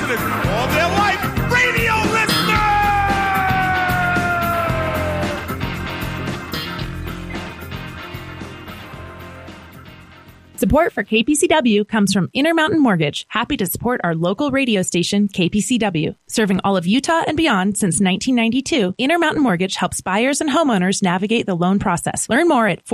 listeners all their life. Radio listeners! Support for KPCW comes from Intermountain Mortgage, happy to support our local radio station, KPCW. Serving all of Utah and beyond since 1992, Intermountain Mortgage helps buyers and homeowners navigate the loan process. Learn more at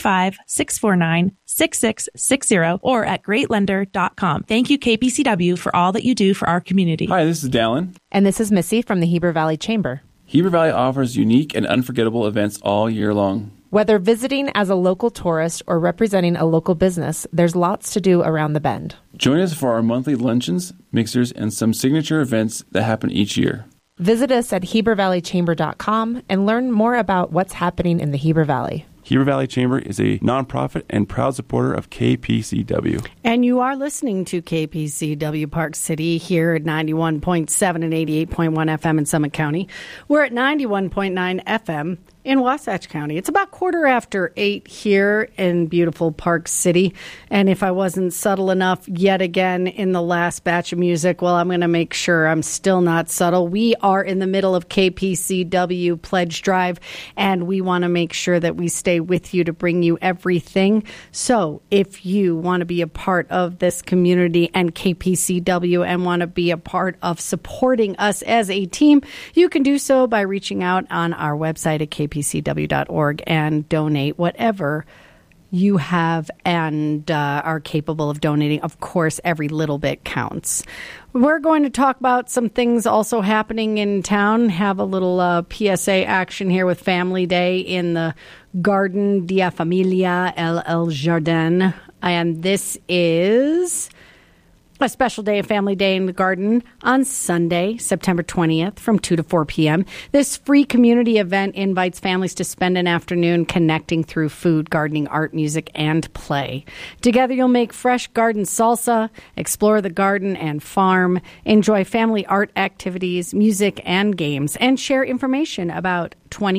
435-649-6660 or at greatlender.com. Thank you, KPCW, for all that you do for our community. Hi, this is Dallin. And this is Missy from the Heber Valley Chamber. Heber Valley offers unique and unforgettable events all year long. Whether visiting as a local tourist or representing a local business, there's lots to do around the bend. Join us for our monthly luncheons, mixers, and some signature events that happen each year. Visit us at HeberValleyChamber.com and learn more about what's happening in the Heber Valley. Heber Valley Chamber is a nonprofit and proud supporter of KPCW. And you are listening to KPCW Park City here at 91.7 and 88.1 FM in Summit County. We're at 91.9 FM in Wasatch County. It's about 8:15 here in beautiful Park City. And if I wasn't subtle enough yet again in the last batch of music, well, I'm going to make sure I'm still not subtle. We are in the middle of KPCW Pledge Drive, and we want to make sure that we stay with you to bring you everything. So if you want to be a part of this community and KPCW and want to be a part of supporting us as a team, you can do so by reaching out on our website at kpcw.org and donate whatever you have and are capable of donating. Of course, every little bit counts. We're going to talk about some things also happening in town, have a little PSA action here with Family Day in the Garden de Familia El Jardin. And this is a special day of Family Day in the Garden on Sunday, September 20th from 2 to 4 p.m. This free community event invites families to spend an afternoon connecting through food, gardening, art, music, and play. Together, you'll make fresh garden salsa, explore the garden and farm, enjoy family art activities, music, and games, and share information about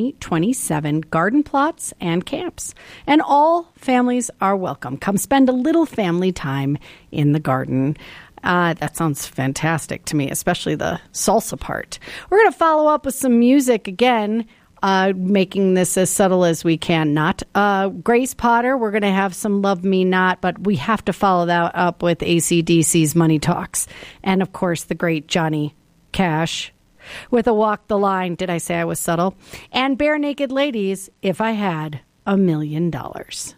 2027 garden plots and camps. And all families are welcome. Come spend a little family time in the garden. That sounds fantastic to me, especially the salsa part. We're going to follow up with some music again, making this as subtle as we can. Not Grace Potter. We're going to have some Love Me Not, but we have to follow that up with AC/DC's Money Talks. And, of course, the great Johnny Cash with a Walk the Line. Did I say I was subtle? And Bare Naked Ladies, If I Had $1 Million.